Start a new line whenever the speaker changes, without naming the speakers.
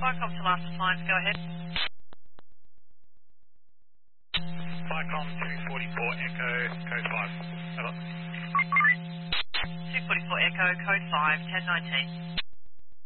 Vicom to last appliance, go ahead.
Vicom 244 Echo, code 5. Hello?
244 Echo, code 5, 1019.